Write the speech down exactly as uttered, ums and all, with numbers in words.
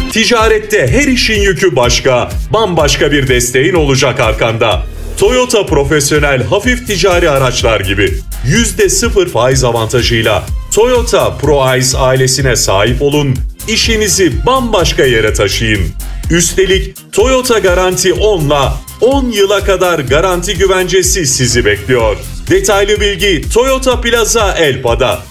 Ticarette her işin yükü başka, bambaşka bir desteğin olacak arkanda. Toyota Profesyonel hafif ticari araçlar gibi yüzde sıfır faiz avantajıyla Toyota ProAce ailesine sahip olun, işinizi bambaşka yere taşıyın. Üstelik Toyota Garanti on'la on yıla kadar garanti güvencesi sizi bekliyor. Detaylı bilgi Toyota Plaza Elpa'da.